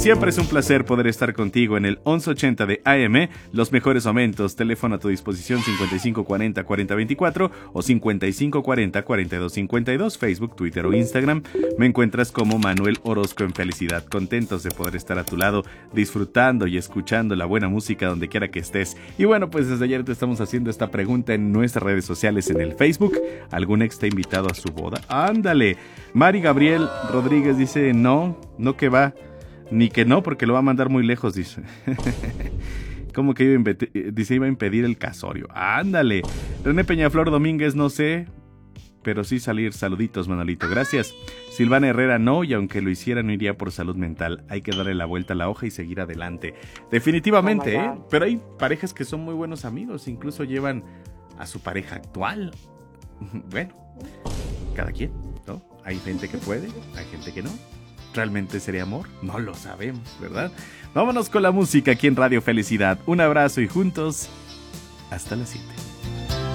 siempre es un placer poder estar contigo en el 1180 de AM, los mejores momentos, teléfono a tu disposición 5540-4024 o 5540-4252, Facebook, Twitter o Instagram. Me encuentras como Manuel Orozco en Felicidad, contentos de poder estar a tu lado, disfrutando y escuchando la buena música donde quiera que estés. Y bueno, pues desde ayer te estamos haciendo esta pregunta en nuestras redes sociales, en el Facebook. ¿Algún ex te ha invitado a su boda? ¡Ándale! Mari Gabriel Rodríguez dice, no que va, ni que no, porque lo va a mandar muy lejos, dice. ¿Cómo que iba a impedir el casorio? ¡Ándale! René Peñaflor Domínguez, no sé, pero sí salir. Saluditos, Manolito, gracias. Silvana Herrera, no, y aunque lo hiciera no iría por salud mental. Hay que darle la vuelta a la hoja y seguir adelante. Definitivamente, pero hay parejas que son muy buenos amigos, incluso llevan a su pareja actual. Bueno, cada quien, ¿no? Hay gente que puede, hay gente que no. ¿Realmente sería amor? No lo sabemos, ¿verdad? Vámonos con la música aquí en Radio Felicidad. Un abrazo y juntos hasta las 7.